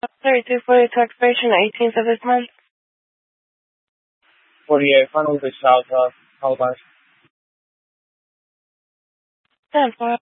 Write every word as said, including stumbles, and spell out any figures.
thirty-two forty-two expiration, eighteenth of this month. forty-eight, final to South, uh, Halifax. ten four.